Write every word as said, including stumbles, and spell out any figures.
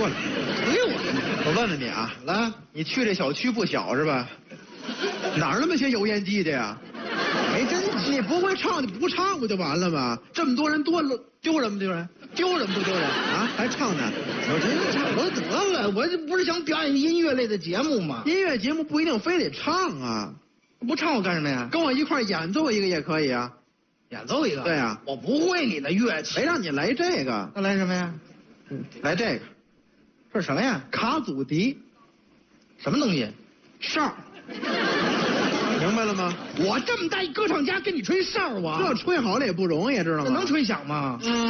过来， 推我！ 我问问你啊， 来， 你去这小区不小是吧？哪儿那么些油烟机的呀？ 没真你不会唱，你不唱不就完了吗？这么多人多了，丢人不丢人？丢人不丢人啊？还唱呢？ 我这唱都得了，我这不是想表演音乐类的节目吗？ 音乐节目不一定非得唱啊， 不唱我干什么呀？ 跟我一块儿演奏一个也可以啊。 演奏一个。 对呀， 我不会你的乐器。 谁让你来这个？ 那来什么呀？ 嗯，来这个， 这是什么呀？ 卡祖笛， 什么东西？ 哨。明白了吗？ 我这么大一歌唱家跟你吹哨啊？ 这吹好了也不容易，知道吗？ 这能吹响吗？ 嗯。